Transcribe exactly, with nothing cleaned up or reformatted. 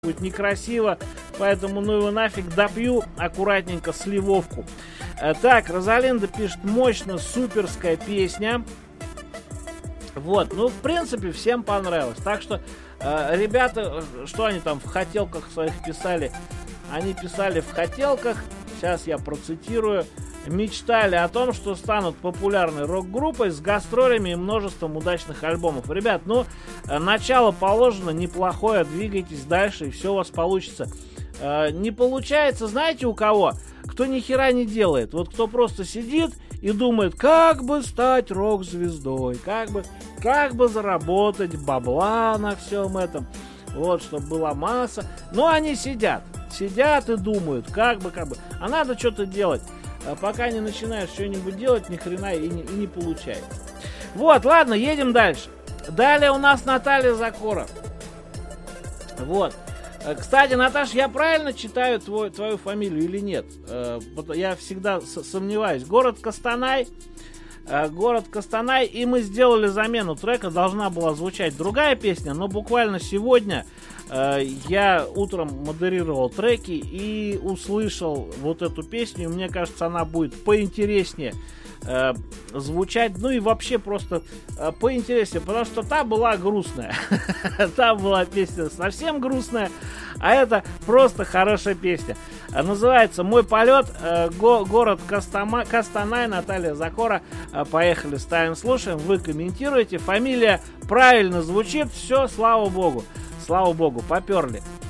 будет некрасиво, поэтому ну его нафиг, допью аккуратненько сливовку. Так, Розалинда пишет: мощно, суперская песня. Вот, ну в принципе всем понравилось. Так что э, ребята, что они там в хотелках своих писали? Они писали в хотелках, сейчас я процитирую: мечтали о том, что станут популярной рок-группой с гастролями и множеством удачных альбомов. Ребят, ну, начало положено неплохое, двигайтесь дальше, и все у вас получится. Э, не получается, знаете, у кого? Кто ни хера не делает. Вот кто просто сидит и думает, как бы стать рок-звездой, как бы, как бы заработать бабла на всем этом, вот, чтобы была масса. Но они сидят, сидят и думают, как бы, как бы. А надо что-то делать. А пока не начинаешь что-нибудь делать, ни хрена и не, и не получается. Вот, ладно, едем дальше. Далее у нас Наталья Закора. Вот. Кстати, Наташ, я правильно читаю твой, твою фамилию или нет? Я всегда сомневаюсь. Город Костанай. Город Костанай. И мы сделали замену трека. Должна была звучать другая песня, но буквально сегодня я утром модерировал треки и услышал вот эту песню. Мне кажется, она будет поинтереснее э, звучать. Ну и вообще просто э, поинтереснее, потому что та была грустная. Та была песня совсем грустная, а это просто хорошая песня. Называется «Мой полет», э, го, город Костама, Костанай, Наталья Закора. Э, поехали, ставим, слушаем, вы комментируете. Фамилия правильно звучит, все, слава богу. Слава богу, поперли.